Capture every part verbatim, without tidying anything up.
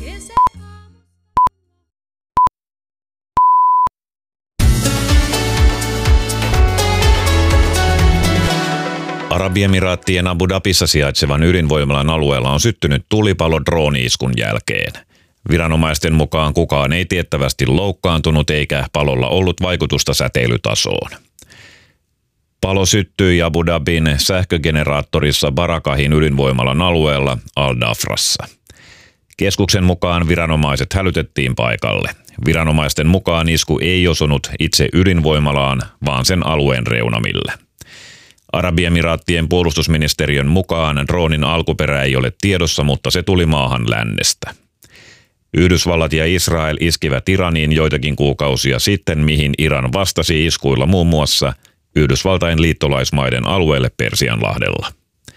Arabiemiraattien Abu Dhabissa sijaitsevan ydinvoimalan alueella on syttynyt tulipalo drooni-iskun jälkeen. Viranomaisten mukaan kukaan ei tiettävästi loukkaantunut eikä palolla ollut vaikutusta säteilytasoon. Palo syttyi Abu Dhabin sähkögeneraattorissa Barakahin ydinvoimalan alueella Al-Dhafrassa. Keskuksen mukaan viranomaiset hälytettiin paikalle. Viranomaisten mukaan isku ei osunut itse ydinvoimalaan, vaan sen alueen reunamille. Arabiemiraattien puolustusministeriön mukaan droonin alkuperä ei ole tiedossa, mutta se tuli maahan lännestä. Yhdysvallat ja Israel iskivät Iraniin joitakin kuukausia sitten, mihin Iran vastasi iskuilla muun muassa Yhdysvaltain liittolaismaiden alueelle Persianlahdella.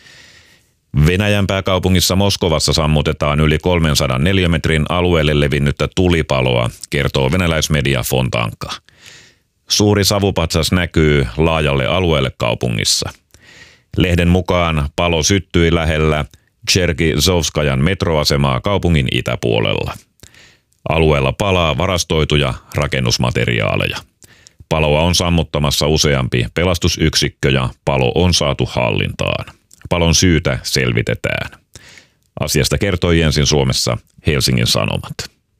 Venäjän pääkaupungissa Moskovassa sammutetaan yli kolmensadan neliömetrin alueelle levinnyttä tulipaloa, kertoo venäläismedia Fontanka. Suuri savupatsas näkyy laajalle alueelle kaupungissa. Lehden mukaan palo syttyi lähellä Cherkizovskajan metroasemaa kaupungin itäpuolella. Alueella palaa varastoituja rakennusmateriaaleja. Paloa on sammuttamassa useampi pelastusyksikkö ja palo on saatu hallintaan. Palon syytä selvitetään. Asiasta kertoi ensin Suomessa Helsingin Sanomat.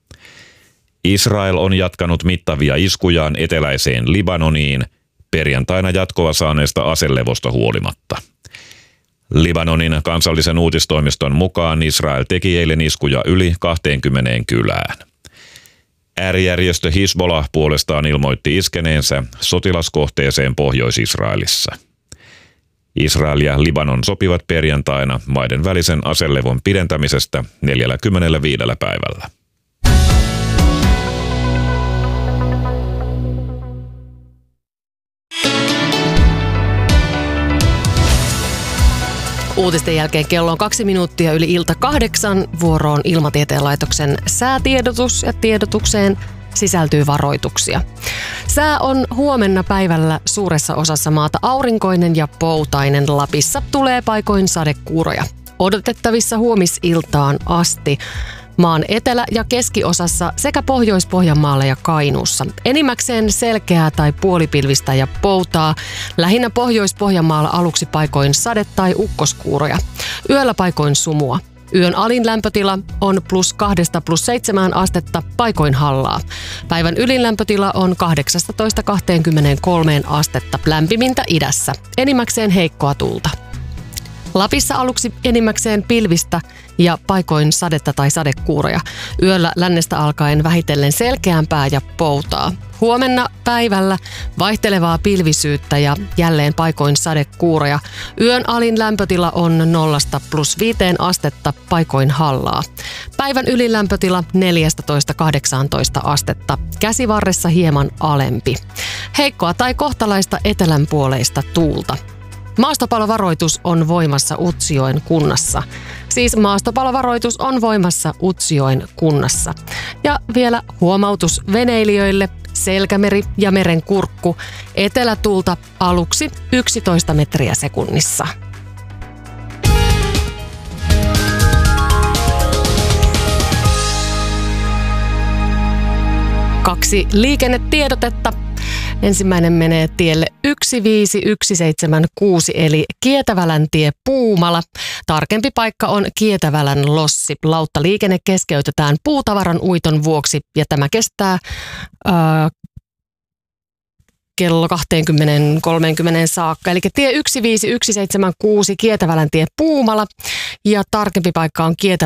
Israel on jatkanut mittavia iskujaan eteläiseen Libanoniin perjantaina jatkoa saaneesta aselevosta huolimatta. Libanonin kansallisen uutistoimiston mukaan Israel teki eilen iskuja yli kaksikymmentä kylään. Äärijärjestö Hizbollah puolestaan ilmoitti iskeneensä sotilaskohteeseen Pohjois-Israelissa. Israel ja Libanon sopivat perjantaina maiden välisen aselevon pidentämisestä neljäkymmentäviisi päivällä. Uutisten jälkeen kello on kaksi minuuttia yli ilta kahdeksan. Vuoroon Ilmatieteen laitoksen säätiedotus ja tiedotukseen sisältyy varoituksia. Sää on huomenna päivällä suuressa osassa maata aurinkoinen ja poutainen. Lapissa tulee paikoin sadekuuroja. Odotettavissa huomisiltaan asti maan etelä- ja keskiosassa sekä Pohjois-Pohjanmaalla ja Kainuussa. Enimmäkseen selkeää tai puolipilvistä ja poutaa. Lähinnä Pohjois-Pohjanmaalla aluksi paikoin sade- tai ukkoskuuroja. Yöllä paikoin sumua. Yön alin lämpötila on plus kahdesta plus seitsemään astetta, paikoin hallaa. Päivän ylin lämpötila on kahdeksastatoista kaksikymmentäkolme astetta, lämpimintä idässä. Enimmäkseen heikkoa tuulta. Lapissa aluksi enimmäkseen pilvistä ja paikoin sadetta tai sadekuuroja. Yöllä lännestä alkaen vähitellen selkeämpää ja poutaa. Huomenna päivällä vaihtelevaa pilvisyyttä ja jälleen paikoin sadekuuroja. Yön alin lämpötila on nollasta plus viiteen astetta, paikoin hallaa. Päivän ylin lämpötila neljätoista kahdeksantoista astetta, käsivarressa hieman alempi. Heikkoa tai kohtalaista etelänpuoleista tuulta. Maastopalovaroitus on voimassa Utsjoen kunnassa. Siis maastopalovaroitus on voimassa Utsjoen kunnassa. Ja vielä huomautus veneilijöille: Selkämeri ja Merenkurkku, etelätuulta aluksi yksitoista metriä sekunnissa. Kaksi liikennetiedotetta. Ensimmäinen menee tielle yksi viisi yksi seitsemän kuusi eli Kietäväläntie Puumala. Tarkempi paikka on Kietävälän lossi. Lauttaliikenne keskeytetään puutavaran uiton vuoksi ja tämä kestää ää, kello kaksikymmentä kolmekymmentä saakka. Eli tie yksi viisi yksi seitsemän kuusi Kietäväläntie Puumala ja tarkempi paikka on Kietävälän